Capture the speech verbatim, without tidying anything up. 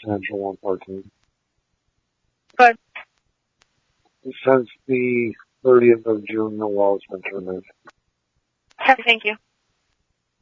Central one fourteen. Good. Since the thirtieth of June, the wall's been terminated. Okay, thank you.